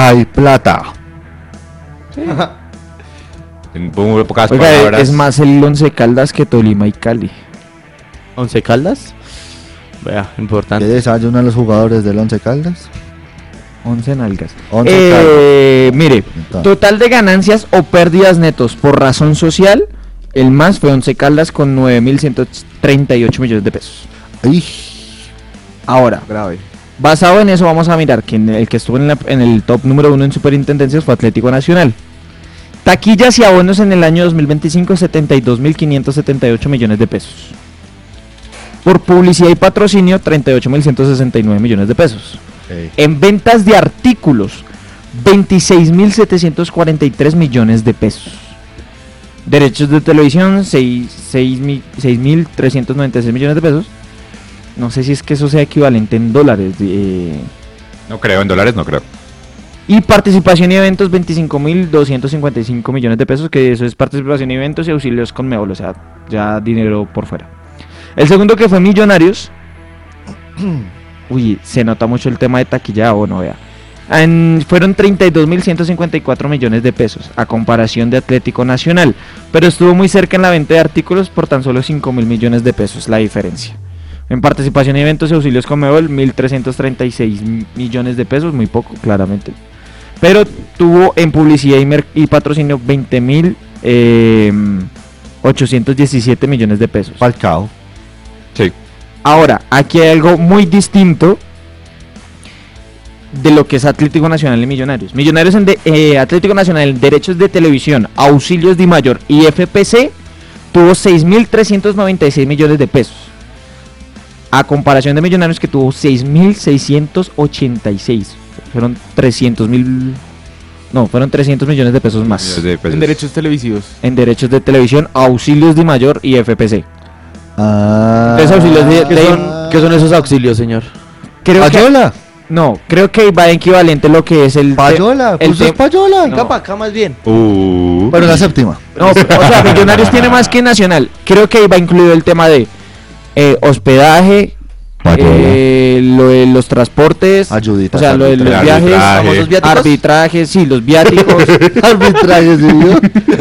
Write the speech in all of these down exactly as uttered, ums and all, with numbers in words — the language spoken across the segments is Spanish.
hay plata. En muy pocas Oiga, palabras. es más el Once Caldas que Tolima y Cali. ¿Once Caldas? Vea, ¿Qué importante. desayunan los jugadores del Once Caldas? Once nalgas. Once Eh, mire, Entonces. total de ganancias o pérdidas netos por razón social, el más fue Once Caldas con nueve mil ciento treinta y ocho millones de pesos. Ay, Ahora, Grave. basado en eso, vamos a mirar que en el que estuvo en, la- en el top número uno en superintendencias fue Atlético Nacional. Taquillas y abonos en el año dos mil veinticinco, setenta y dos mil quinientos setenta y ocho millones de pesos. Por publicidad y patrocinio, treinta y ocho mil ciento sesenta y nueve millones de pesos. ey. En ventas de artículos, veintiséis mil setecientos cuarenta y tres millones de pesos. Derechos de televisión, seis mil trescientos noventa y seis millones de pesos. No sé si es que eso sea equivalente en dólares. eh, No creo, en dólares no creo. Y participación y eventos, veinticinco mil doscientos cincuenta y cinco millones de pesos, que eso es participación y eventos y auxilios con Conmebol, o sea, ya dinero por fuera. El segundo que fue Millonarios. Uy, se nota mucho el tema de taquilla o no, vea. En- fueron treinta y dos mil ciento cincuenta y cuatro millones de pesos, a comparación de Atlético Nacional, pero estuvo muy cerca en la venta de artículos por tan solo cinco mil millones de pesos, la diferencia. En participación y eventos y auxilios con Conmebol, mil trescientos treinta y seis millones de pesos, muy poco, claramente. Pero tuvo en publicidad y, mer- y patrocinio veinte mil ochocientos diecisiete millones de pesos. Falcao. Sí. Ahora, aquí hay algo muy distinto de lo que es Atlético Nacional y Millonarios. Millonarios en de- eh, Atlético Nacional en derechos de televisión, auxilios de mayor y F P C tuvo seis mil trescientos noventa y seis millones de pesos. A comparación de Millonarios que tuvo seis mil seiscientos ochenta y seis. Fueron trescientos mil... No, fueron trescientos millones de pesos más. De pesos. En derechos televisivos. En derechos de televisión, auxilios de mayor y F P C. Ah, Los auxilios de- ¿Qué son, ¿Qué son esos auxilios, señor? Creo que, Payola. no, creo que va equivalente lo que es el... te- Payola. el Pues es te- payola. No. Capa, acá más bien. Uh. Bueno, la séptima. No, o sea, Millonarios tiene más que Nacional. Creo que ahí va incluido el tema de eh, hospedaje, eh, lo de los transportes, Ayuditas, o sea, lo de los arbitraje. viajes, Arbitraje. famosos viáticos, arbitrajes, sí, los viáticos. Arbitraje, ¿sí vio?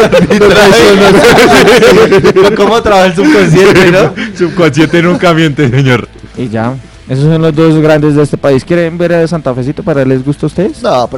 ¿Cómo trabaja el subconsciente, no? Subconsciente nunca miente, señor. Y ya, esos son los dos grandes de este país. ¿Quieren ver a Santa Fecito para les gusta a ustedes? No,